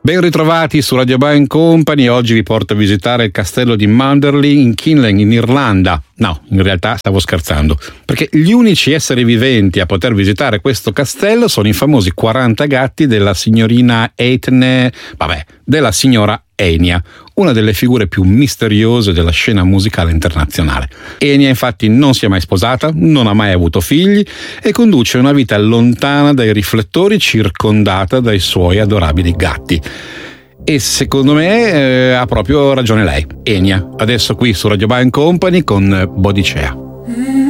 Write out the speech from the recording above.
Ben ritrovati su Radio Band Company. Oggi vi porto a visitare il castello di Manderley in Kinloch, in Irlanda. No, in realtà stavo scherzando, perché gli unici esseri viventi a poter visitare questo castello sono i famosi 40 gatti della signorina della signora Enya, una delle figure più misteriose della scena musicale internazionale. Enya infatti non si è mai sposata, non ha mai avuto figli e conduce una vita lontana dai riflettori, circondata dai suoi adorabili gatti. E secondo me ha proprio ragione lei, Enya. Adesso qui su Radio Band Company con Bodicea.